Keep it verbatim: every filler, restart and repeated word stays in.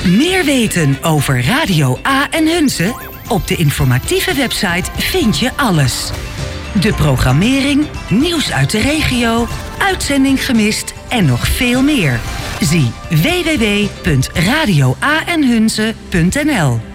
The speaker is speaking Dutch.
Meer weten over Radio A en Hunze? Op de informatieve website vind je alles. De programmering, nieuws uit de regio, uitzending gemist en nog veel meer. Zie w w w punt radio a en hunze punt n l.